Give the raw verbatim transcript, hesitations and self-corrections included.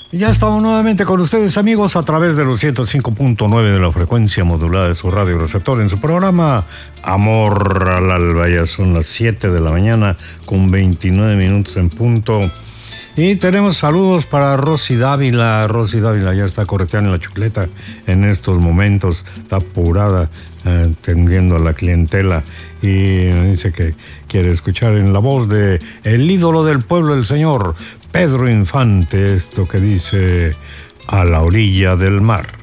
Ya estamos nuevamente con ustedes, amigos, a través de los ciento cinco punto nueve de la frecuencia modulada de su radio receptor en su programa Amor al Alba. Ya son las siete de la mañana con veintinueve minutos en punto. Y tenemos saludos para Rosy Dávila. Rosy Dávila ya está correteando la chuleta en estos momentos, está apurada, eh, atendiendo a la clientela. Y dice que quiere escuchar en la voz de el ídolo del pueblo, el señor Pedro Infante, esto que dice A la orilla del mar.